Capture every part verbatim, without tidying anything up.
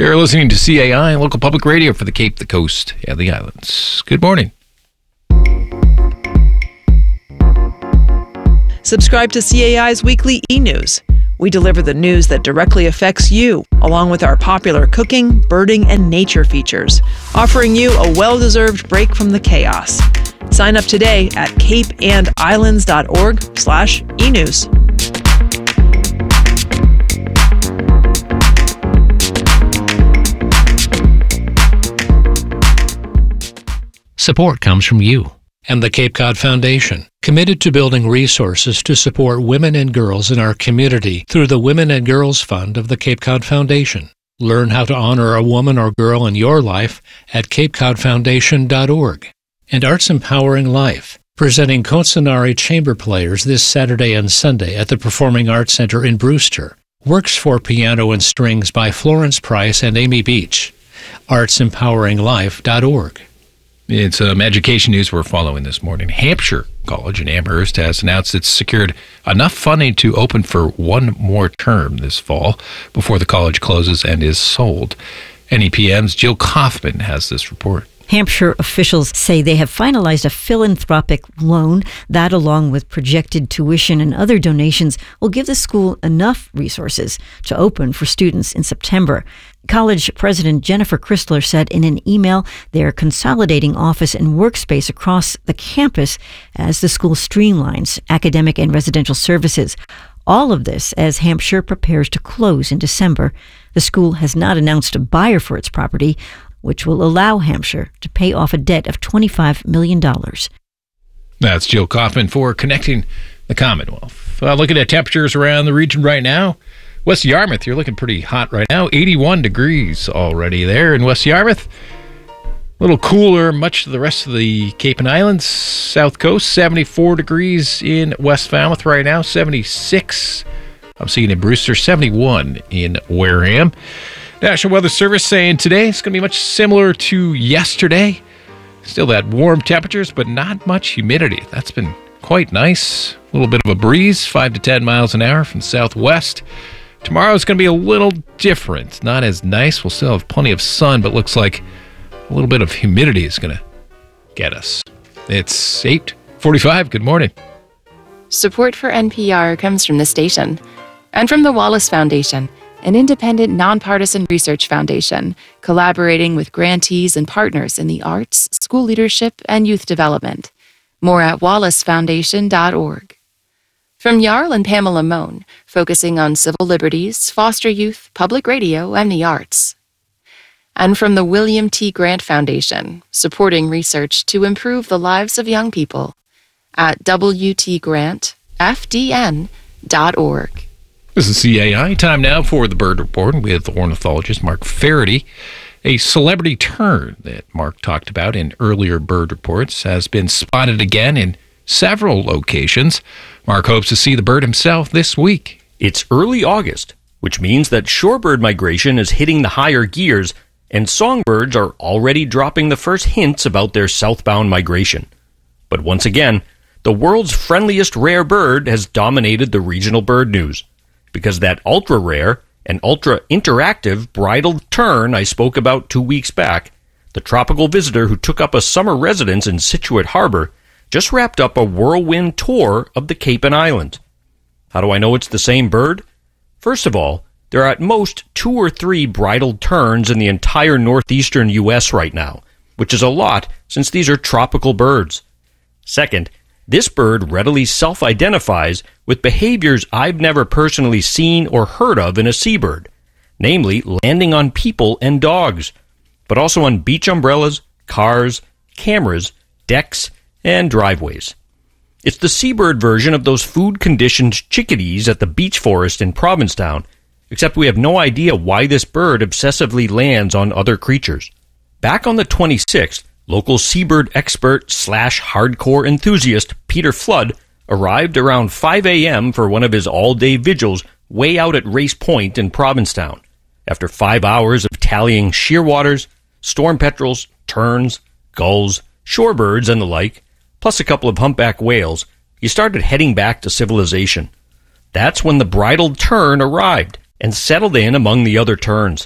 You're listening to C A I, local public radio for the Cape, the Coast, and the Islands. Good morning. Subscribe to C A I's weekly e-news. We deliver the news that directly affects you, along with our popular cooking, birding, and nature features, offering you a well-deserved break from the chaos. Sign up today at capeandislands.org slash e-news. Support comes from you and the Cape Cod Foundation, committed to building resources to support women and girls in our community through the Women and Girls Fund of the Cape Cod Foundation. Learn how to honor a woman or girl in your life at cape cod foundation dot org. And Arts Empowering Life, presenting Konsanari Chamber Players this Saturday and Sunday at the Performing Arts Center in Brewster. Works for piano and strings by Florence Price and Amy Beach. arts empowering life dot org. It's um, education news we're following this morning. Hampshire College in Amherst has announced it's secured enough funding to open for one more term this fall before the college closes and is sold. N E P M's Jill Kaufman has this report. Hampshire officials say they have finalized a philanthropic loan that, along with projected tuition and other donations, will give the school enough resources to open for students in September. College President Jennifer Chrysler said in an email they're consolidating office and workspace across the campus as the school streamlines academic and residential services. All of this as Hampshire prepares to close in December. The school has not announced a buyer for its property, which will allow Hampshire to pay off a debt of twenty-five million dollars. That's Jill Kaufman for Connecting the Commonwealth. Uh, looking at temperatures around the region right now. West Yarmouth, you're looking pretty hot right now. eighty-one degrees already there in West Yarmouth. A little cooler, much of the rest of the Cape and Islands. South Coast, seventy-four degrees in West Falmouth right now. seventy-six, I'm seeing in Brewster. seventy-one in Wareham. National Weather Service saying today it's going to be much similar to yesterday. Still that warm temperatures, but not much humidity. That's been quite nice. A little bit of a breeze, five to ten miles an hour from southwest. Tomorrow's going to be a little different. Not as nice. We'll still have plenty of sun, but looks like a little bit of humidity is going to get us. It's eight forty-five. Good morning. Support for N P R comes from the station and from the Wallace Foundation, an independent, nonpartisan research foundation collaborating with grantees and partners in the arts, school leadership, and youth development. More at wallace foundation dot org. From Jarl and Pamela Mohn, focusing on civil liberties, foster youth, public radio, and the arts. And from the William T. Grant Foundation, supporting research to improve the lives of young people at w t grant f d n dot org. This is C A I. Time now for the Bird Report with ornithologist Mark Faraday. A celebrity tern that Mark talked about in earlier bird reports has been spotted again in several locations. Mark hopes to see the bird himself this week. It's early August, which means that shorebird migration is hitting the higher gears, and songbirds are already dropping the first hints about their southbound migration. But once again, the world's friendliest rare bird has dominated the regional bird news, because that ultra-rare and ultra-interactive bridled tern I spoke about two weeks back, the tropical visitor who took up a summer residence in Scituate Harbor, just wrapped up a whirlwind tour of the Cape and Islands. How do I know it's the same bird? First of all, there are at most two or three bridled terns in the entire northeastern U S right now, which is a lot since these are tropical birds. Second, this bird readily self-identifies with behaviors I've never personally seen or heard of in a seabird, namely landing on people and dogs, but also on beach umbrellas, cars, cameras, decks, and driveways. It's the seabird version of those food-conditioned chickadees at the beach forest in Provincetown, except we have no idea why this bird obsessively lands on other creatures. Back on the twenty-sixth, local seabird expert slash hardcore enthusiast Peter Flood arrived around five a.m. for one of his all-day vigils way out at Race Point in Provincetown. After five hours of tallying shearwaters, storm petrels, terns, gulls, shorebirds, and the like, plus a couple of humpback whales, he started heading back to civilization. That's when the bridled tern arrived and settled in among the other terns.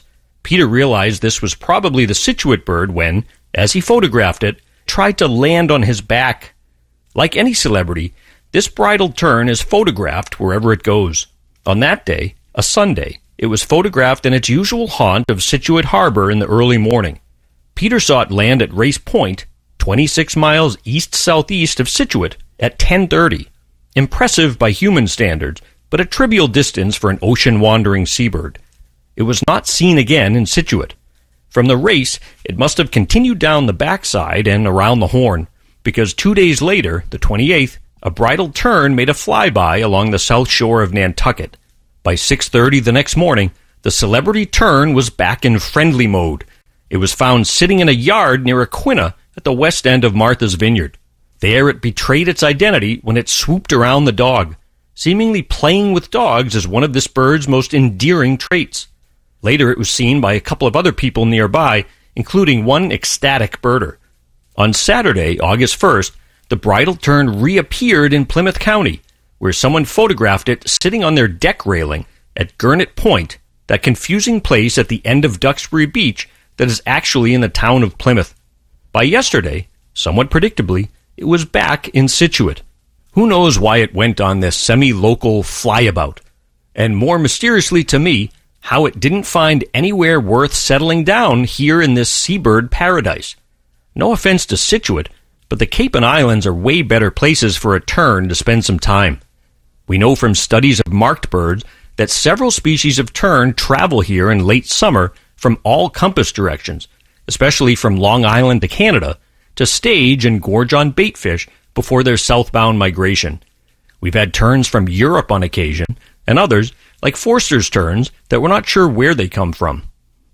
Peter realized this was probably the Scituate bird when, as he photographed it, tried to land on his back. Like any celebrity, this bridal tern is photographed wherever it goes. On that day, a Sunday, it was photographed in its usual haunt of Scituate Harbor in the early morning. Peter saw it land at Race Point, twenty-six miles east-southeast of Scituate, at ten thirty. Impressive by human standards, but a trivial distance for an ocean-wandering seabird. It was not seen again in Scituate. From the race, it must have continued down the backside and around the Horn, because two days later, the twenty-eighth, a bridal tern made a flyby along the south shore of Nantucket. By six thirty the next morning, the celebrity tern was back in friendly mode. It was found sitting in a yard near Aquina at the west end of Martha's Vineyard. There it betrayed its identity when it swooped around the dog. Seemingly playing with dogs is one of this bird's most endearing traits. Later it was seen by a couple of other people nearby, including one ecstatic birder. On Saturday, August first, the bridal tern reappeared in Plymouth County, where someone photographed it sitting on their deck railing at Gurnet Point, that confusing place at the end of Duxbury Beach that is actually in the town of Plymouth. By yesterday, somewhat predictably, it was back in Scituate. Who knows why it went on this semi-local flyabout? And more mysteriously to me, how it didn't find anywhere worth settling down here in this seabird paradise. No offense to Scituate, but the Cape and Islands are way better places for a tern to spend some time. We know from studies of marked birds that several species of tern travel here in late summer from all compass directions, especially from Long Island to Canada, to stage and gorge on baitfish before their southbound migration. We've had terns from Europe on occasion, and others, like Forster's terns, that we're not sure where they come from.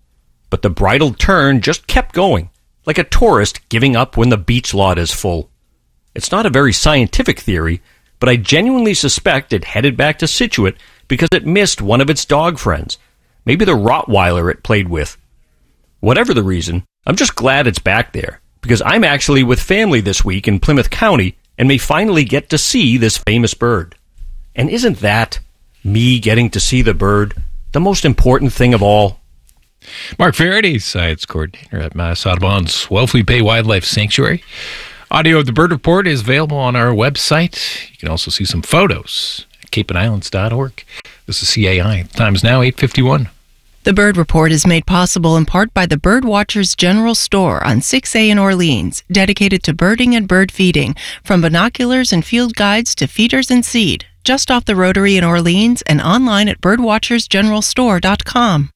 But the bridal tern just kept going, like a tourist giving up when the beach lot is full. It's not a very scientific theory, but I genuinely suspect it headed back to Scituate because it missed one of its dog friends, maybe the Rottweiler it played with. Whatever the reason, I'm just glad it's back there, because I'm actually with family this week in Plymouth County and may finally get to see this famous bird. And isn't that, me getting to see the bird, the most important thing of all? Mark Faraday, Science Coordinator at Mass Audubon's Wellfleet Bay Wildlife Sanctuary. Audio of the Bird Report is available on our website. You can also see some photos at cape and islands dot org. This is C A I. The time is now eight fifty-one. The Bird Report is made possible in part by the Birdwatchers General Store on six A in Orleans, dedicated to birding and bird feeding, from binoculars and field guides to feeders and seed, just off the Rotary in Orleans and online at birdwatchers general store dot com.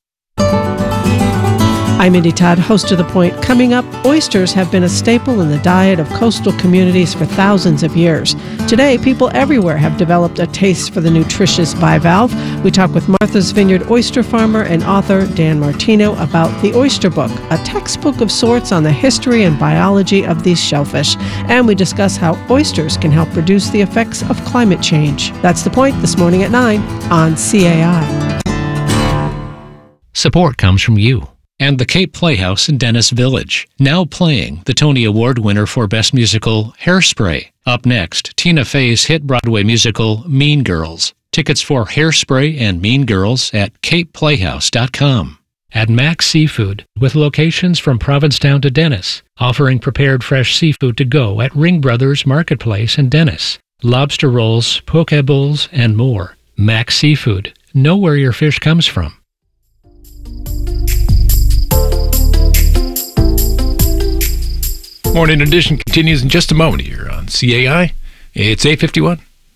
I'm Mindy Todd, host of The Point. Coming up, oysters have been a staple in the diet of coastal communities for thousands of years. Today, people everywhere have developed a taste for the nutritious bivalve. We talk with Martha's Vineyard oyster farmer and author Dan Martino about The Oyster Book, a textbook of sorts on the history and biology of these shellfish. And we discuss how oysters can help reduce the effects of climate change. That's The Point this morning at nine on C A I. Support comes from you and the Cape Playhouse in Dennis Village, now playing the Tony Award winner for Best Musical, Hairspray. Up next, Tina Fey's hit Broadway musical, Mean Girls. Tickets for Hairspray and Mean Girls at cape playhouse dot com. At Max Seafood, with locations from Provincetown to Dennis, offering prepared fresh seafood to go at Ring Brothers Marketplace in Dennis. Lobster rolls, poke bowls, and more. Max Seafood. Know where your fish comes from. Morning Edition continues in just a moment here on C A I. It's eight fifty-one.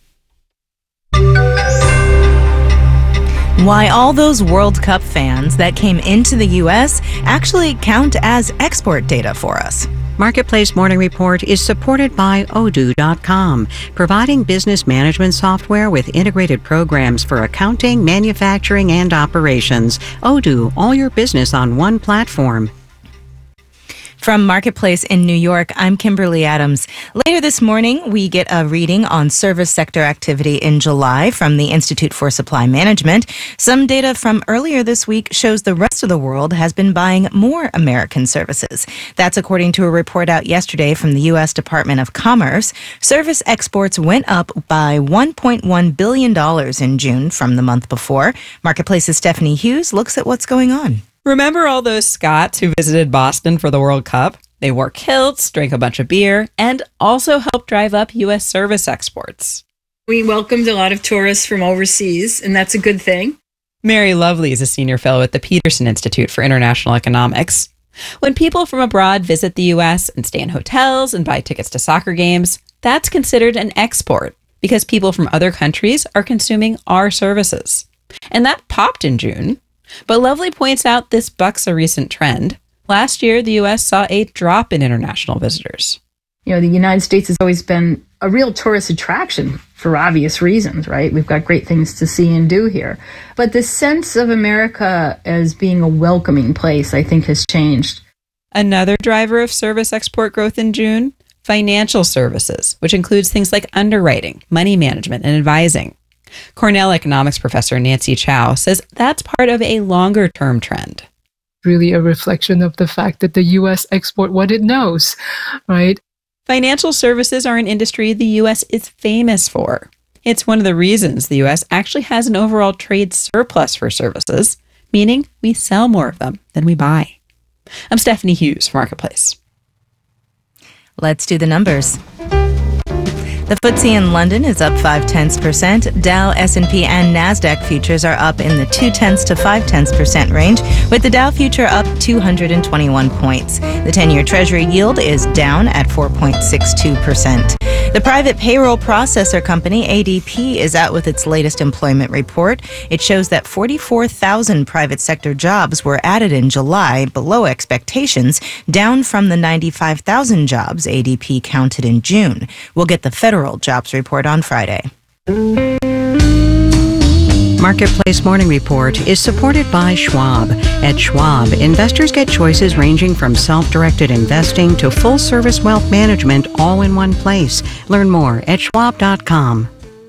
Why all those World Cup fans that came into the U S actually count as export data for us. Marketplace Morning Report is supported by Odoo dot com, providing business management software with integrated programs for accounting, manufacturing, and operations. Odoo, all your business on one platform. From Marketplace in New York, I'm Kimberly Adams. Later this morning, we get a reading on service sector activity in July from the Institute for Supply Management. Some data from earlier this week shows the rest of the world has been buying more American services. That's according to a report out yesterday from the U S Department of Commerce. Service exports went up by one point one billion dollars in June from the month before. Marketplace's Stephanie Hughes looks at what's going on. Remember all those Scots who visited Boston for the World Cup? They wore kilts, drank a bunch of beer, and also helped drive up U S service exports. We welcomed a lot of tourists from overseas, and that's a good thing. Mary Lovely is a senior fellow at the Peterson Institute for International Economics. When people from abroad visit the U S and stay in hotels and buy tickets to soccer games, that's considered an export because people from other countries are consuming our services. And that popped in June. But Lovely points out this bucks a recent trend. Last year, the U S saw a drop in international visitors. You know, the United States has always been a real tourist attraction for obvious reasons, right? We've got great things to see and do here. But the sense of America as being a welcoming place, I think, has changed. Another driver of service export growth in June, financial services, which includes things like underwriting, money management, and advising. Cornell economics professor Nancy Chow says that's part of a longer-term trend. Really a reflection of the fact that the U S export what it knows, right? Financial services are an industry the U S is famous for. It's one of the reasons the U S actually has an overall trade surplus for services, meaning we sell more of them than we buy. I'm Stephanie Hughes for Marketplace. Let's do the numbers. The F T S E in London is up five tenths percent. Dow, S and P, and NASDAQ futures are up in the two tenths to five tenths percent range, with the Dow future up two hundred twenty-one points. The ten-year Treasury yield is down at four point six two percent. The private payroll processor company A D P is out with its latest employment report. It shows that forty-four thousand private sector jobs were added in July, below expectations, down from the ninety-five thousand jobs A D P counted in June. We'll get the federal jobs report on Friday. Marketplace Morning Report is supported by Schwab. At Schwab, investors get choices ranging from self-directed investing to full-service wealth management all in one place. Learn more at schwab dot com.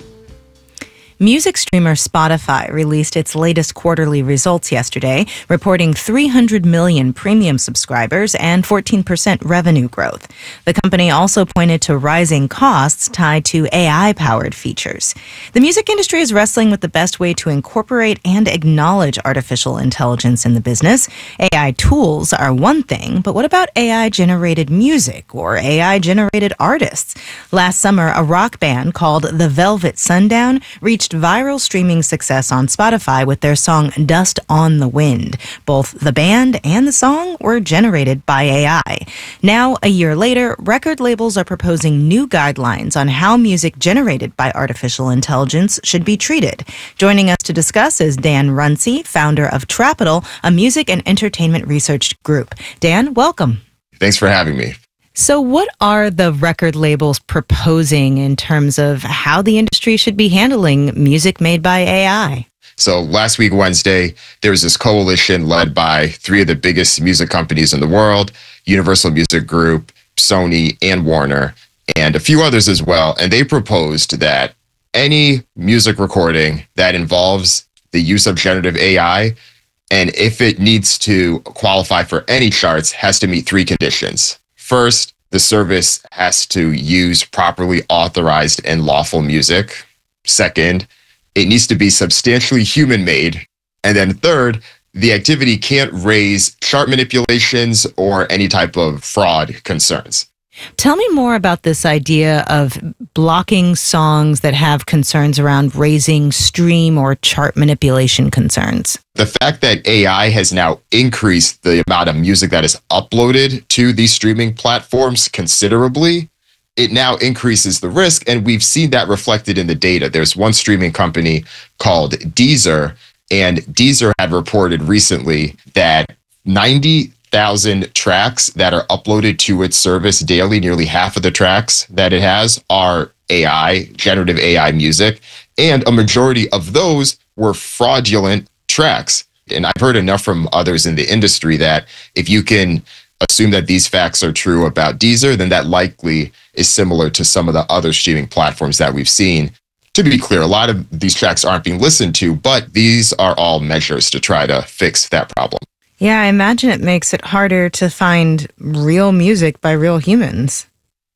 Music streamer Spotify released its latest quarterly results yesterday, reporting three hundred million premium subscribers and fourteen percent revenue growth. The company also pointed to rising costs tied to A I-powered features. The music industry is wrestling with the best way to incorporate and acknowledge artificial intelligence in the business. A I tools are one thing, but what about A I-generated music or A I-generated artists? Last summer, a rock band called The Velvet Sundown reached viral streaming success on Spotify with their song Dust on the Wind. Both the band and the song were generated by A I. Now, a year later, record labels are proposing new guidelines on how music generated by artificial intelligence should be treated. Joining us to discuss is Dan Runcie, founder of Trapital, a music and entertainment research group. Dan, welcome. Thanks for having me. So what are the record labels proposing in terms of how the industry should be handling music made by A I? So last week, Wednesday, there was this coalition led by three of the biggest music companies in the world, Universal Music Group, Sony, and Warner, and a few others as well. And they proposed that any music recording that involves the use of generative A I, and if it needs to qualify for any charts, has to meet three conditions. First, the service has to use properly authorized and lawful music. Second, it needs to be substantially human-made. And then third, the activity can't raise chart manipulations or any type of fraud concerns. Tell me more about this idea of blocking songs that have concerns around raising stream or chart manipulation concerns. The fact that A I has now increased the amount of music that is uploaded to these streaming platforms considerably, it now increases the risk, and we've seen that reflected in the data. There's one streaming company called Deezer, and Deezer had reported recently that ninety thousand tracks that are uploaded to its service daily, nearly half of the tracks that it has are A I, generative A I music, and a majority of those were fraudulent tracks. And I've heard enough from others in the industry that if you can assume that these facts are true about Deezer, then that likely is similar to some of the other streaming platforms that we've seen. To be clear, a lot of these tracks aren't being listened to, but these are all measures to try to fix that problem. Yeah, I imagine it makes it harder to find real music by real humans.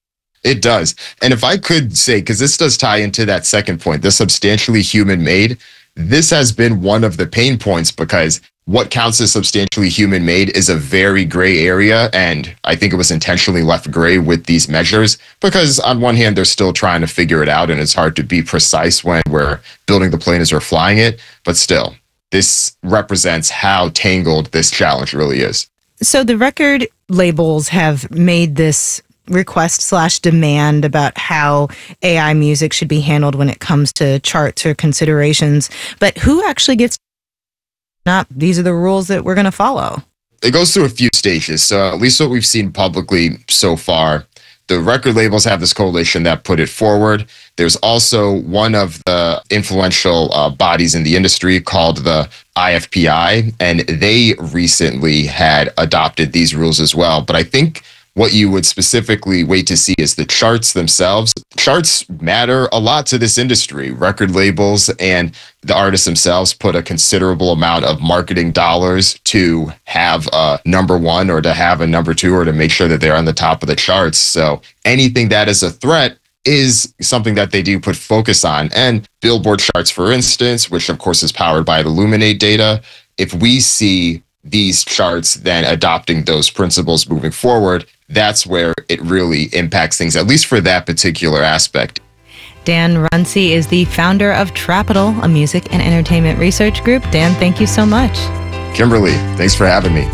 It does. And if I could say, because this does tie into that second point, the substantially human made, this has been one of the pain points because what counts as substantially human made is a very gray area. And I think it was intentionally left gray with these measures because on one hand, they're still trying to figure it out. And it's hard to be precise when we're building the plane as we're flying it. But still, this represents how tangled this challenge really is. So the record labels have made this request slash demand about how A I music should be handled when it comes to charts or considerations. But who actually gets not these are the rules that we're going to follow? It goes through a few stages. So at least what we've seen publicly so far, the record labels have this coalition that put it forward. There's also one of the influential uh, bodies in the industry called the I F P I, and they recently had adopted these rules as well. But I think what you would specifically wait to see is the charts themselves. Charts matter a lot to this industry. Record labels and the artists themselves put a considerable amount of marketing dollars to have a number one or to have a number two or to make sure that they're on the top of the charts. So anything that is a threat is something that they do put focus on. And Billboard charts, for instance, which of course is powered by the Luminate data, if we see these charts then adopting those principles moving forward, that's where it really impacts things, at least for that particular aspect. Dan Runcie is the founder of Trapital, a music and entertainment research group. Dan, thank you so much. Kimberly, thanks for having me.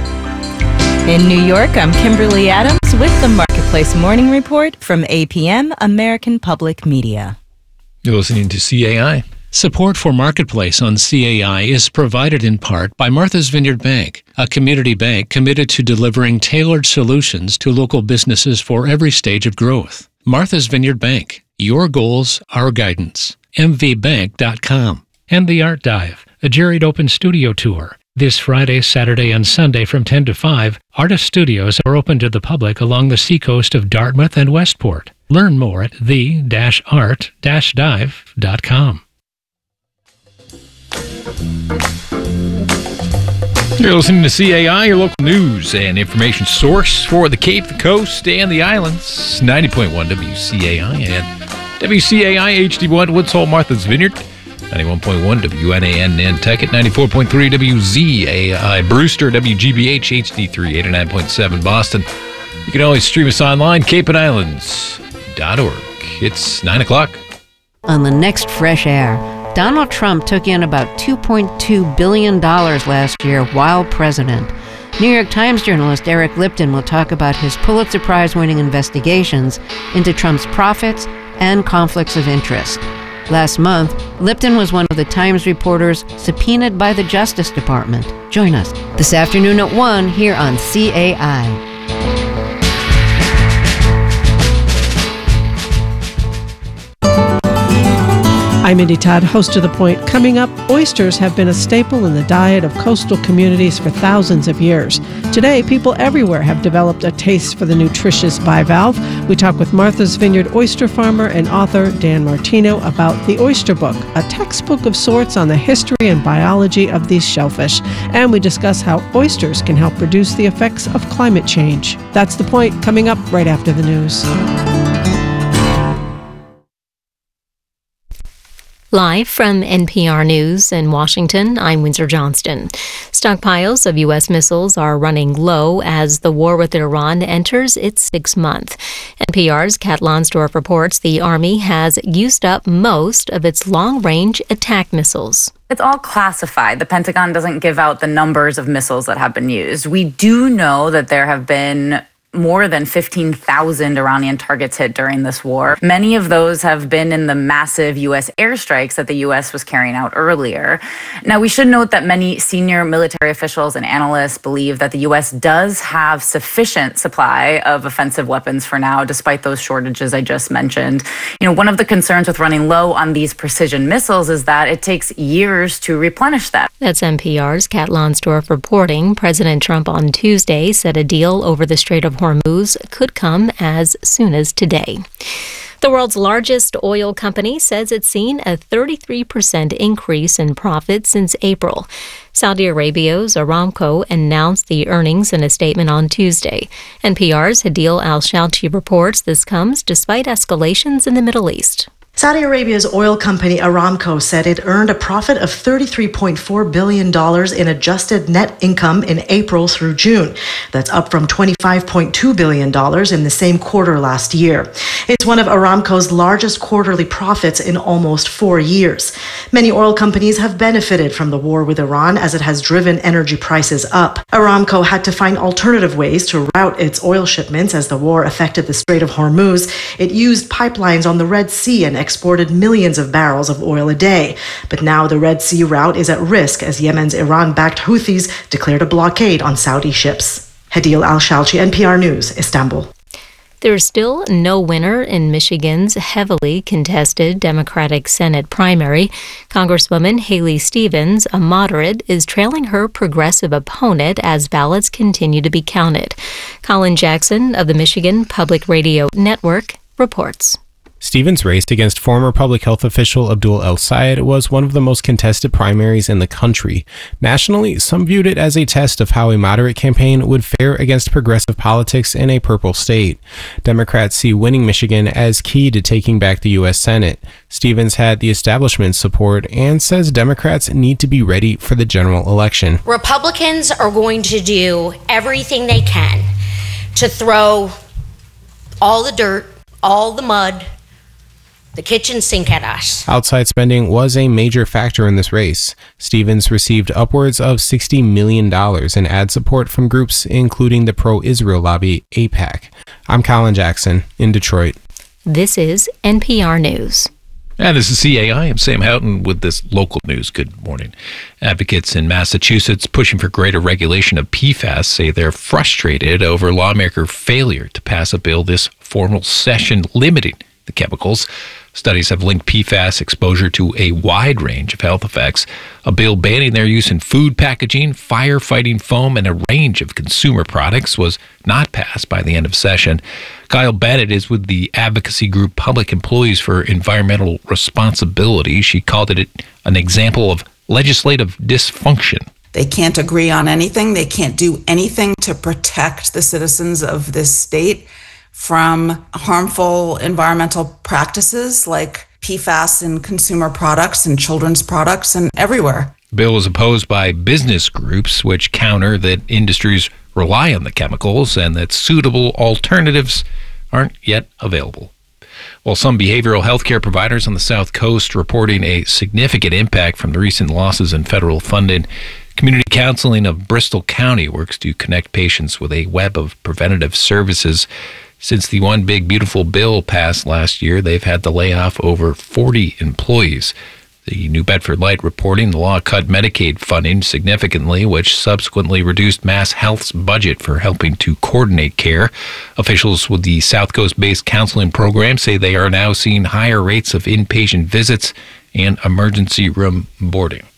In New York, I'm Kimberly Adams with the Marketplace Morning Report from A P M, American Public Media. You're listening to C A I. Support for Marketplace on C A I is provided in part by Martha's Vineyard Bank, a community bank committed to delivering tailored solutions to local businesses for every stage of growth. Martha's Vineyard Bank, your goals, our guidance. m v bank dot com. And The Art Dive, a Jared Open Studio Tour. This Friday, Saturday, and Sunday from ten to five, artist studios are open to the public along the seacoast of Dartmouth and Westport. Learn more at the art dive dot com. You're listening to C A I, your local news and information source for the Cape, the coast, and the islands. ninety point one W C A I and W C A I H D one, Woods Hole, Martha's Vineyard. ninety-one point one W N A N Nantucket. ninety-four point three W Z A I Brewster. W G B H H D three, eighty-nine point seven Boston. You can always stream us online, cape and islands dot org. It's nine o'clock. On the next Fresh Air, Donald Trump took in about two point two billion dollars last year while president. New York Times journalist Eric Lipton will talk about his Pulitzer Prize-winning investigations into Trump's profits and conflicts of interest. Last month, Lipton was one of the Times reporters subpoenaed by the Justice Department. Join us this afternoon at one here on C A I. I'm Indy Todd, host of The Point. Coming up, oysters have been a staple in the diet of coastal communities for thousands of years. Today, people everywhere have developed a taste for the nutritious bivalve. We talk with Martha's Vineyard oyster farmer and author Dan Martino about The Oyster Book, a textbook of sorts on the history and biology of these shellfish. And we discuss how oysters can help reduce the effects of climate change. That's The Point, coming up right after the news. Live from N P R News in Washington, I'm Windsor Johnston. Stockpiles of U S missiles are running low as the war with Iran enters its sixth month. N P R's Kat Lonsdorf reports the Army has used up most of its long-range attack missiles. It's all classified. The Pentagon doesn't give out the numbers of missiles that have been used. We do know that there have been more than fifteen thousand Iranian targets hit during this war. Many of those have been in the massive U S airstrikes that the U S was carrying out earlier. Now, we should note that many senior military officials and analysts believe that the U S does have sufficient supply of offensive weapons for now, despite those shortages I just mentioned. You know, one of the concerns with running low on these precision missiles is that it takes years to replenish them. That's N P R's Kat Lonsdorf reporting. President Trump on Tuesday said a deal over the Strait of Hormuz could come as soon as today. The world's largest oil company says it's seen a thirty-three percent increase in profits since April. Saudi Arabia's Aramco announced the earnings in a statement on Tuesday. N P R's Hadil Al-Shalti reports this comes despite escalations in the Middle East. Saudi Arabia's oil company Aramco said it earned a profit of thirty-three point four billion dollars in adjusted net income in April through June. That's up from twenty-five point two billion dollars in the same quarter last year. It's one of Aramco's largest quarterly profits in almost four years. Many oil companies have benefited from the war with Iran as it has driven energy prices up. Aramco had to find alternative ways to route its oil shipments as the war affected the Strait of Hormuz. It used pipelines on the Red Sea and exported millions of barrels of oil a day. But now the Red Sea route is at risk as Yemen's Iran-backed Houthis declared a blockade on Saudi ships. Hadil Al-Shalchi, N P R News, Istanbul. There's still no winner in Michigan's heavily contested Democratic Senate primary. Congresswoman Haley Stevens, a moderate, is trailing her progressive opponent as ballots continue to be counted. Colin Jackson of the Michigan Public Radio Network reports. Stevens' race against former public health official Abdul El Sayed was one of the most contested primaries in the country. Nationally, some viewed it as a test of how a moderate campaign would fare against progressive politics in a purple state. Democrats see winning Michigan as key to taking back the U S Senate. Stevens had the establishment's support and says Democrats need to be ready for the general election. Republicans are going to do everything they can to throw all the dirt, all the mud, the kitchen sink at us. Outside spending was a major factor in this race. Stevens received upwards of sixty million dollars in ad support from groups including the pro-Israel lobby AIPAC. I'm Colin Jackson in Detroit. This is N P R News. And this is C A I. I'm Sam Houghton with this local news. Good morning. Advocates in Massachusetts pushing for greater regulation of P FAS say they're frustrated over lawmaker failure to pass a bill this formal session limiting the chemicals. Studies have linked P FAS exposure to a wide range of health effects. A bill banning their use in food packaging, firefighting foam, and a range of consumer products was not passed by the end of session. Kyle Bennett is with the advocacy group Public Employees for Environmental Responsibility. She called it an example of legislative dysfunction. They can't agree on anything. They can't do anything to protect the citizens of this state from harmful environmental practices like P FAS in consumer products and children's products and everywhere. The bill is opposed by business groups, which counter that industries rely on the chemicals and that suitable alternatives aren't yet available. While some behavioral health care providers on the South Coast reporting a significant impact from the recent losses in federal funding, Community Counseling of Bristol County works to connect patients with a web of preventative services. Since the One Big Beautiful Bill passed last year, they've had to lay off over forty employees. The New Bedford Light reporting the law cut Medicaid funding significantly, which subsequently reduced Mass Health's budget for helping to coordinate care. Officials with the South Coast-based counseling program say they are now seeing higher rates of inpatient visits and emergency room boarding.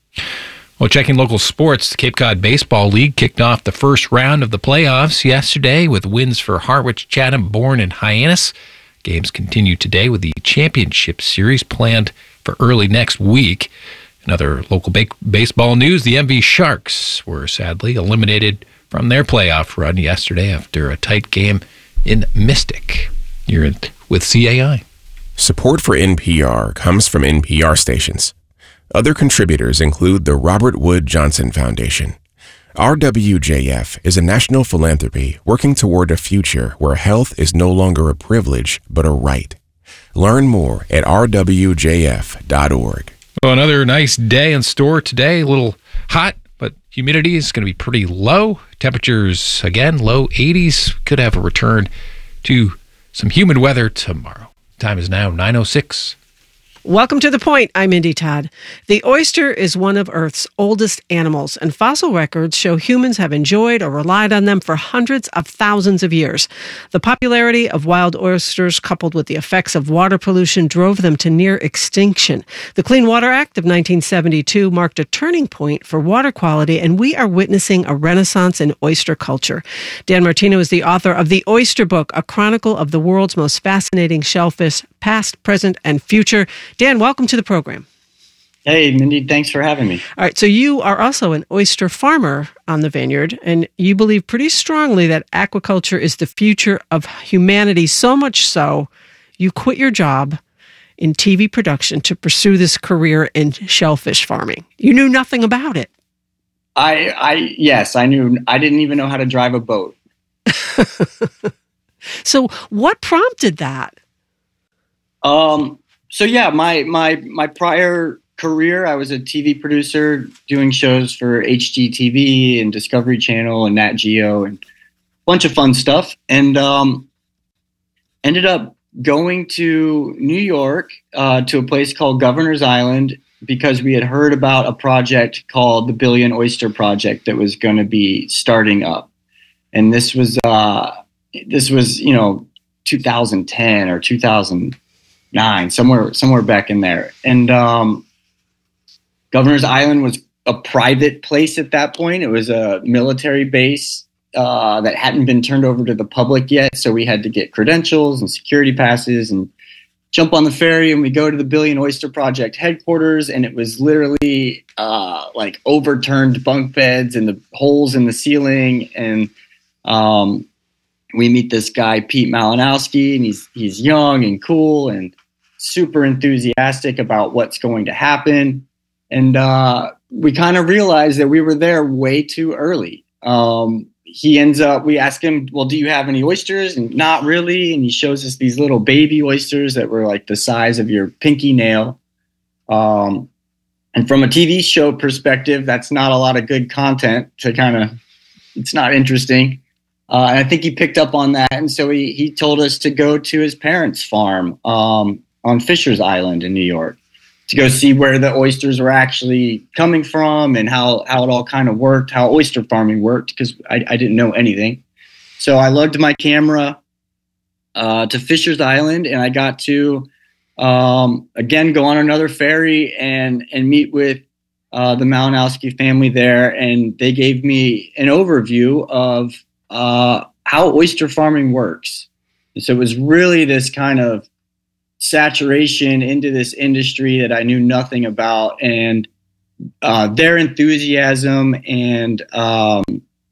Well, checking local sports, the Cape Cod Baseball League kicked off the first round of the playoffs yesterday with wins for Harwich, Chatham, Bourne, and Hyannis. Games continue today with the championship series planned for early next week. In other local ba- baseball news, the M V Sharks were sadly eliminated from their playoff run yesterday after a tight game in Mystic. You're in with C A I. Support for N P R comes from N P R stations. Other contributors include the Robert Wood Johnson Foundation. R W J F is a national philanthropy working toward a future where health is no longer a privilege, but a right. Learn more at r w j f dot org. Well, another nice day in store today. A little hot, but humidity is going to be pretty low. Temperatures, again, low eighties. Could have a return to some humid weather tomorrow. Time is now nine oh six. Welcome to The Point. I'm Mindy Todd. The oyster is one of Earth's oldest animals, and fossil records show humans have enjoyed or relied on them for hundreds of thousands of years. The popularity of wild oysters, coupled with the effects of water pollution, drove them to near extinction. The Clean Water Act of nineteen seventy-two marked a turning point for water quality, and we are witnessing a renaissance in oyster culture. Dan Martino is the author of The Oyster Book, a chronicle of the world's most fascinating shellfish, past, present, and future. Dan, welcome to the program. Hey, Mindy, thanks for having me. All right, so you are also an oyster farmer on the vineyard, and you believe pretty strongly that aquaculture is the future of humanity, so much so you quit your job in T V production to pursue this career in shellfish farming. You knew nothing about it. I, I, yes, I knew. I didn't even know how to drive a boat. So what prompted that? Um, so yeah, my, my, my prior career, I was a T V producer doing shows for H G T V and Discovery Channel and Nat Geo and a bunch of fun stuff. And, um, ended up going to New York, uh, to a place called Governor's Island because we had heard about a project called the Billion Oyster Project that was going to be starting up. And this was, uh, this was, you know, two thousand ten or two thousand nine, somewhere, somewhere back in there. And, um, Governor's Island was a private place at that point. It was a military base, uh, that hadn't been turned over to the public yet. So we had to get credentials and security passes and jump on the ferry, and we go to the Billion Oyster Project headquarters, and it was literally, uh, like overturned bunk beds and the holes in the ceiling. And, um, we meet this guy, Pete Malinowski, and he's he's young and cool and super enthusiastic about what's going to happen. And uh, we kind of realized that we were there way too early. Um, he ends up, we ask him, well, do you have any oysters? And not really. And he shows us these little baby oysters that were like the size of your pinky nail. Um, and from a T V show perspective, that's not a lot of good content to kind of, it's not interesting. Uh, and I think he picked up on that. And so he, he told us to go to his parents' farm um, on Fisher's Island in New York to go see where the oysters were actually coming from and how, how it all kind of worked, how oyster farming worked, because I, I didn't know anything. So I lugged my camera uh, to Fisher's Island, and I got to, um, again, go on another ferry and, and meet with uh, the Malinowski family there. And they gave me an overview of uh, how oyster farming works. And so it was really this kind of saturation into this industry that I knew nothing about, and uh, their enthusiasm and um,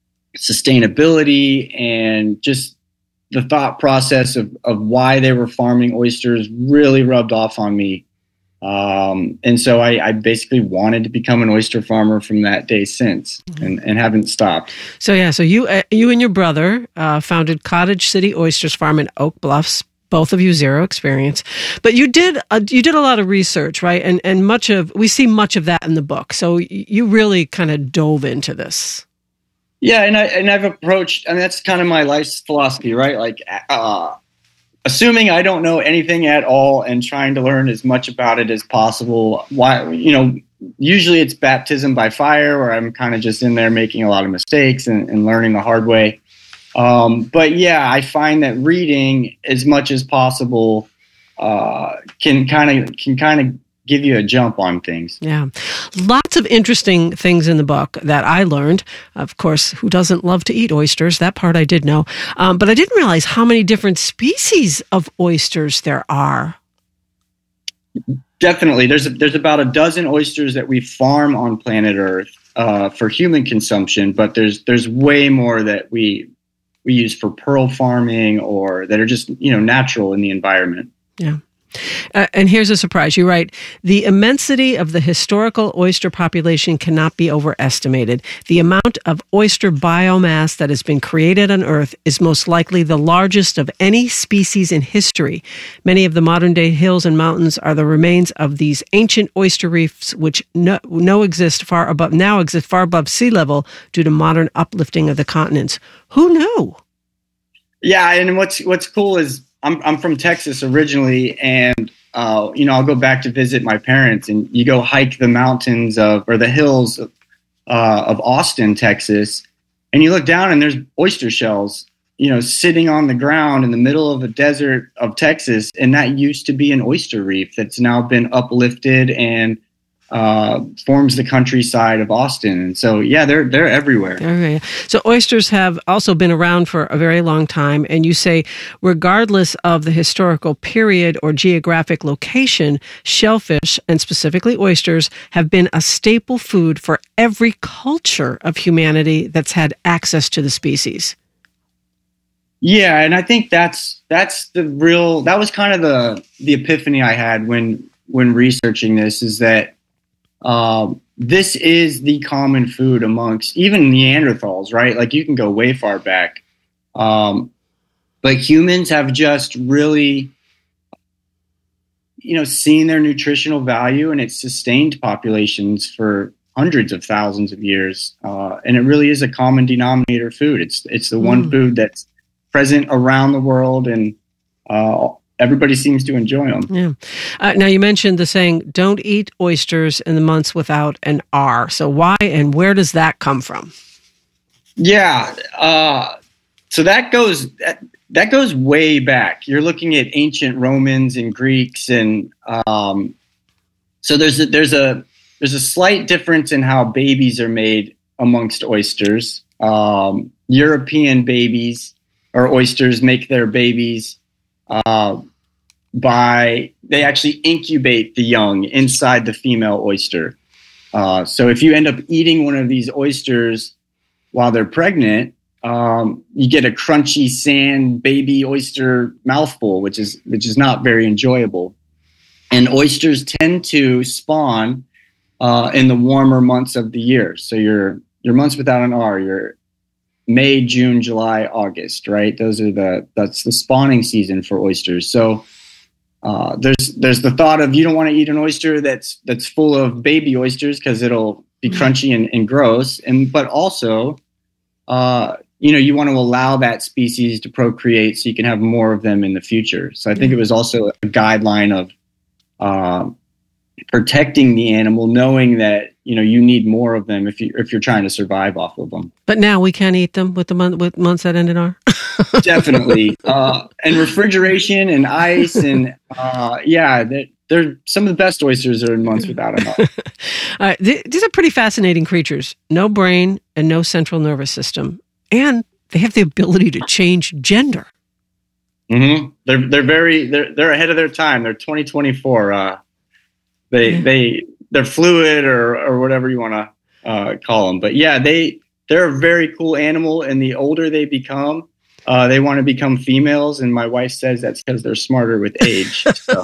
sustainability and just the thought process of, of why they were farming oysters really rubbed off on me. Um, and so I, I basically wanted to become an oyster farmer from that day since, and, and haven't stopped. So yeah, so you uh, you and your brother uh, founded Cottage City Oysters Farm in Oak Bluffs. Both of you zero experience, but you did uh, you did a lot of research, right? And and much of we see much of that in the book. So you really kind of dove into this. Yeah, and I and I've approached, and that's kind of my life's philosophy, right? Like, uh, assuming I don't know anything at all and trying to learn as much about it as possible. Why, you know, usually it's baptism by fire, where I'm kind of just in there making a lot of mistakes and, and learning the hard way. Um, but yeah, I find that reading as much as possible uh, can kind of can kind of give you a jump on things. Yeah. Lots of interesting things in the book that I learned. Of course, who doesn't love to eat oysters? That part I did know. Um, but I didn't realize how many different species of oysters there are. Definitely. There's there's about a dozen oysters that we farm on planet Earth uh, for human consumption, but there's there's way more that we we use for pearl farming or that are just, you know, natural in the environment. Yeah. Uh, and here's a surprise. You write, the immensity of the historical oyster population cannot be overestimated. The amount of oyster biomass that has been created on Earth is most likely the largest of any species in history. Many of the modern-day hills and mountains are the remains of these ancient oyster reefs, which no, no exist far above now exist far above sea level due to modern uplifting of the continents. Who knew? Yeah, and what's what's cool is I'm I'm from Texas originally, and uh, you know, I'll go back to visit my parents, and you go hike the mountains of or the hills of, uh, of Austin, Texas, and you look down and there's oyster shells, you know, sitting on the ground in the middle of a desert of Texas, and that used to be an oyster reef that's now been uplifted and uh, forms the countryside of Austin. And so, yeah, they're they're everywhere. Okay. So oysters have also been around for a very long time. And you say, regardless of the historical period or geographic location, shellfish, and specifically oysters, have been a staple food for every culture of humanity that's had access to the species. Yeah, and I think that's that's the real that was kind of the the epiphany I had when when researching this, is that um, this is the common food amongst even Neanderthals, right? Like you can go way far back, um, but humans have just really, you know, seen their nutritional value, and it's sustained populations for hundreds of thousands of years, uh, and it really is a common denominator food. It's it's the one Mm. food that's present around the world, and uh, everybody seems to enjoy them. Yeah. Uh, now, you mentioned the saying, don't eat oysters in the months without an R. So why and where does that come from? Yeah. Uh, so that goes that, that goes way back. You're looking at ancient Romans and Greeks, and um, so there's a, there's a there's a slight difference in how babies are made amongst oysters. Um, European babies or oysters make their babies uh, by they actually incubate the young inside the female oyster. Uh, so if you end up eating one of these oysters while they're pregnant, um, you get a crunchy sand baby oyster mouthful, which is which is not very enjoyable. And oysters tend to spawn uh, in the warmer months of the year. So your your months without an R, your May, June, July, August, right? Those are the that's the spawning season for oysters. So uh, there's there's the thought of you don't want to eat an oyster that's that's full of baby oysters because it'll be crunchy and, and gross. And but also, uh, you know, you want to allow that species to procreate so you can have more of them in the future. So I think it was also a guideline of uh, protecting the animal, knowing that you know you need more of them if you if you're trying to survive off of them. But now we can't eat them with the month with months that end in R. Definitely, uh, and refrigeration and ice and uh, yeah, they're, they're some of the best oysters are in months without an R. All right, th- these are pretty fascinating creatures. No brain and no central nervous system, and they have the ability to change gender. Mm-hmm. They're they're very they're they're ahead of their time. They're twenty twenty-four. Uh, they Yeah. they they're fluid or or whatever you want to uh, call them. But yeah, they they're a very cool animal. And the older they become, uh, they want to become females. And my wife says that's because they're smarter with age. So.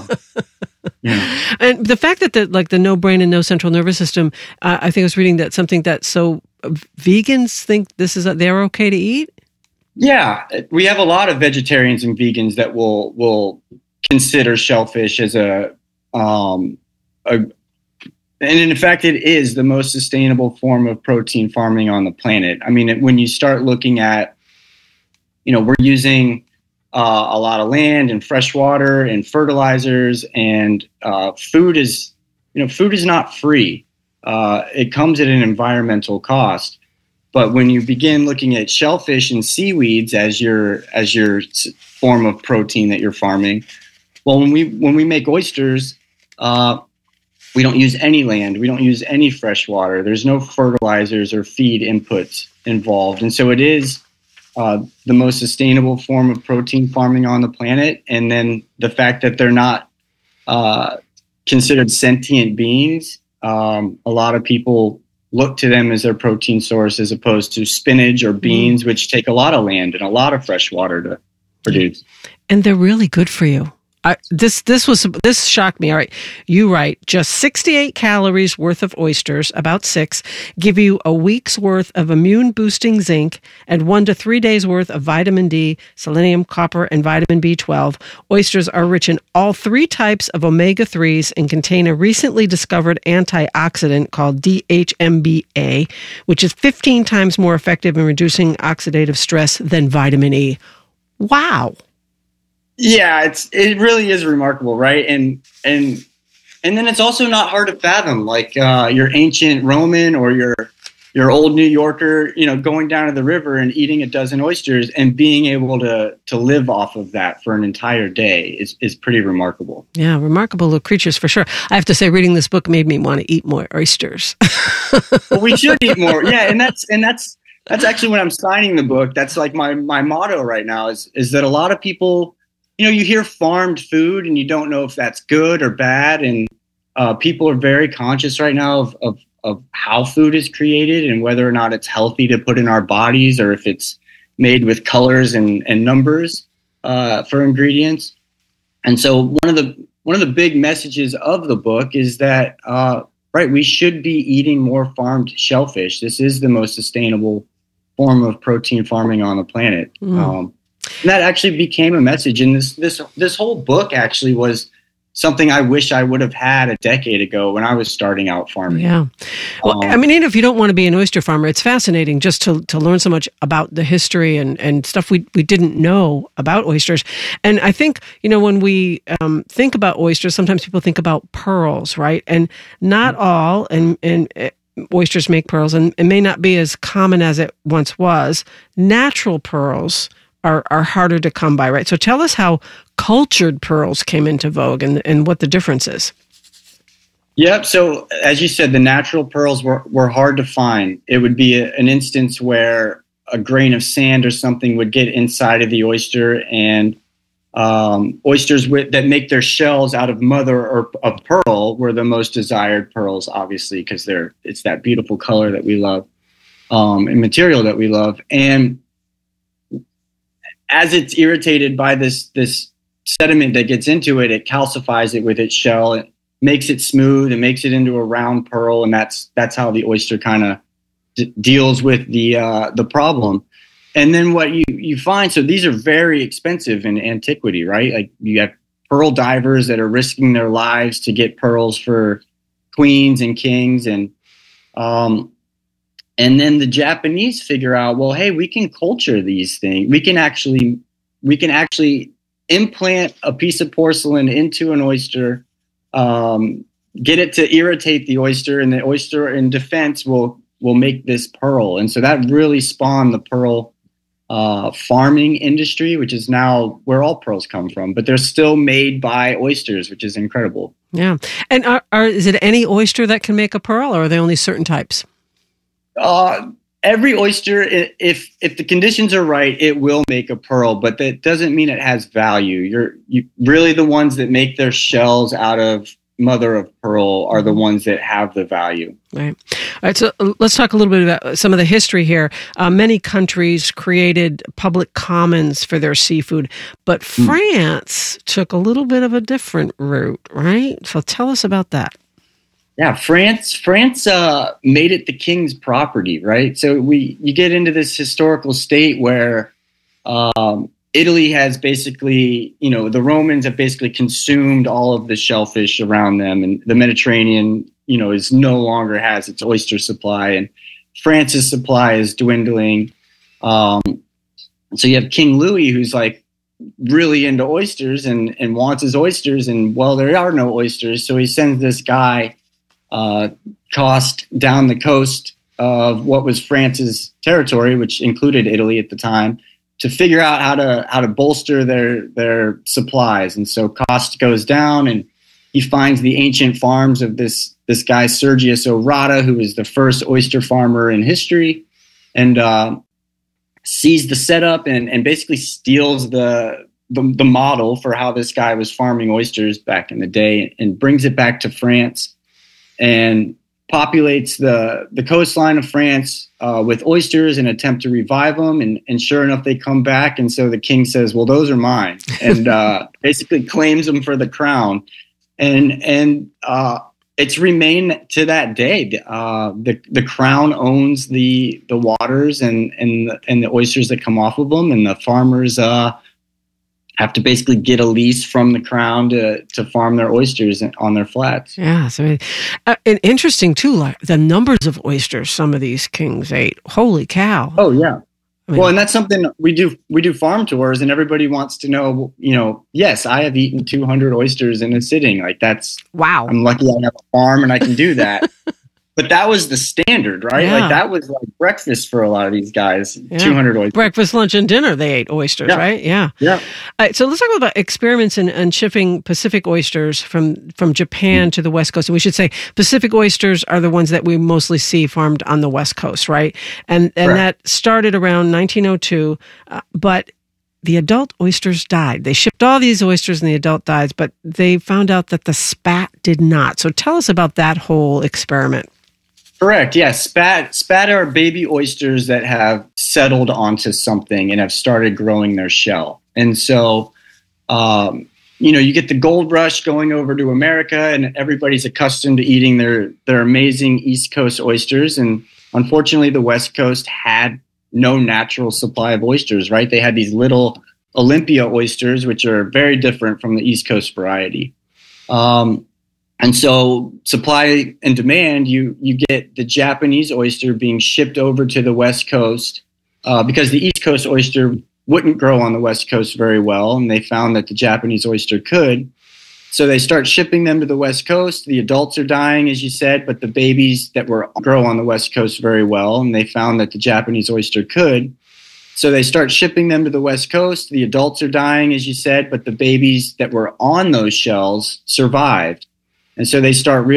Yeah. And the fact that the like the no brain and no central nervous system, uh, I think I was reading that something that so uh, vegans think this is they're okay to eat. Yeah, we have a lot of vegetarians and vegans that will will consider shellfish as a um a and in fact it is the most sustainable form of protein farming on the planet. I mean, when you start looking at, you know, we're using uh, a lot of land and fresh water and fertilizers, and uh, food is, you know, food is not free. Uh, it comes at an environmental cost. But when you begin looking at shellfish and seaweeds as your as your form of protein that you're farming, well, when we when we make oysters, uh, we don't use any land, we don't use any fresh water. There's no fertilizers or feed inputs involved, and so it is uh, the most sustainable form of protein farming on the planet. And then the fact that they're not uh, considered sentient beings, um, a lot of people look to them as their protein source as opposed to spinach or beans, mm. which take a lot of land and a lot of fresh water to produce. And they're really good for you. I, this this was this shocked me. All right, you write just sixty-eight calories worth of oysters, about six, give you a week's worth of immune boosting zinc and one to three days worth of vitamin D, selenium, copper, and vitamin B twelve. Oysters are rich in all three types of omega threes and contain a recently discovered antioxidant called D H M B A, which is fifteen times more effective in reducing oxidative stress than vitamin E. Wow. Yeah, it's it really is remarkable, right? And and and then it's also not hard to fathom, like uh, your ancient Roman or your your old New Yorker, you know, going down to the river and eating a dozen oysters and being able to to live off of that for an entire day is is pretty remarkable. Yeah, remarkable little creatures for sure. I have to say, reading this book made me want to eat more oysters. Well, we should eat more, yeah, and that's and that's that's actually when I'm signing the book. That's like my my motto right now is is that a lot of people. You know, you hear farmed food and you don't know if that's good or bad. And uh, people are very conscious right now of, of, of how food is created and whether or not it's healthy to put in our bodies or if it's made with colors and, and numbers uh, for ingredients. And so one of the one of the big messages of the book is that, uh, right, we should be eating more farmed shellfish. This is the most sustainable form of protein farming on the planet. Mm. Um, and that actually became a message. And this this this whole book actually was something I wish I would have had a decade ago when I was starting out farming. Yeah. Well, um, I mean, even if you don't want to be an oyster farmer, it's fascinating just to, to learn so much about the history and, and stuff we, we didn't know about oysters. And I think, you know, when we um, think about oysters, sometimes people think about pearls, right? And not all, and, and uh, oysters make pearls, and it may not be as common as it once was. Natural pearls are, are harder to come by, right? So tell us how cultured pearls came into vogue and, and what the difference is. Yep. So as you said, the natural pearls were, were hard to find. It would be a, an instance where a grain of sand or something would get inside of the oyster, and um, oysters with, that make their shells out of mother or of pearl were the most desired pearls, obviously, because they're it's that beautiful color that we love um, and material that we love. And as it's irritated by this this sediment that gets into it, it calcifies it with its shell. It makes it smooth and makes it into a round pearl, and that's that's how the oyster kind of d- deals with the uh, the problem. And then what you you find, so these are very expensive in antiquity, right? Like you have pearl divers that are risking their lives to get pearls for queens and kings, and um, and then the Japanese figure out, well, hey, we can culture these things. We can actually we can actually implant a piece of porcelain into an oyster, um, get it to irritate the oyster, and the oyster in defense will will make this pearl. And so that really spawned the pearl uh, farming industry, which is now where all pearls come from. But they're still made by oysters, which is incredible. Yeah. And are, are, is it any oyster that can make a pearl, or are they only certain types? Uh, every oyster, if if the conditions are right, it will make a pearl, but that doesn't mean it has value. You're you really the ones that make their shells out of mother of pearl are the ones that have the value. Right. All right. So let's talk a little bit about some of the history here. Uh, many countries created public commons for their seafood, but mm. France took a little bit of a different route, right? So tell us about that. Yeah, France France uh, made it the king's property, right? So we you get into this historical state where um, Italy has basically, you know, the Romans have basically consumed all of the shellfish around them, and the Mediterranean, you know, is no longer has its oyster supply, and France's supply is dwindling. Um, so you have King Louis, who's like really into oysters and, and wants his oysters, and well, there are no oysters, so he sends this guy Uh, cost down the coast of what was France's territory, which included Italy at the time, to figure out how to how to bolster their their supplies. And so cost goes down, and he finds the ancient farms of this this guy Sergius Orata, who is the first oyster farmer in history, and uh, sees the setup and and basically steals the, the the model for how this guy was farming oysters back in the day, and brings it back to France, and populates the, the coastline of France uh, with oysters and attempt to revive them. And, and sure enough, they come back. And so the king says, well, those are mine, and uh, basically claims them for the crown. And and uh, it's remained to that day. Uh, the the crown owns the the waters and and the, and the oysters that come off of them, and the farmers uh, have to basically get a lease from the crown to, to farm their oysters on their flats. Yeah, so uh, and interesting too, like the numbers of oysters some of these kings ate. Holy cow! Oh yeah. I mean, well, and that's something we do. We do farm tours, and everybody wants to know. You know, yes, I have eaten two hundred oysters in a sitting. Like that's wow. I'm lucky I have a farm and I can do that. But that was the standard, right? Yeah. Like that was like breakfast for a lot of these guys. Yeah. two hundred oysters. Breakfast, lunch, and dinner, they ate oysters, Yeah. right? Yeah. Yeah. All right, so let's talk about experiments in, in shipping Pacific oysters from, from Japan mm. to the West Coast. And we should say Pacific oysters are the ones that we mostly see farmed on the West Coast, right? And and Correct. that started around nineteen oh two, uh, but the adult oysters died. They shipped all these oysters and the adult died, but they found out that the spat did not. So tell us about that whole experiment. Correct. Yes. Spat, spat are baby oysters that have settled onto something and have started growing their shell. And so, um, you know, you get the gold rush going over to America, and everybody's accustomed to eating their, their amazing East Coast oysters. And unfortunately, the West Coast had no natural supply of oysters, right? They had these little Olympia oysters, which are very different from the East Coast variety. Um, And so supply and demand, you you get the Japanese oyster being shipped over to the West Coast uh, because the East Coast oyster wouldn't grow on the West Coast very well. And they found that the Japanese oyster could. So they start shipping them to the West Coast. The adults are dying, as you said, but the babies that were grow on the West Coast very well. And they found that the Japanese oyster could. So they start shipping them to the West Coast. The adults are dying, as you said, but the babies that were on those shells survived. And so they start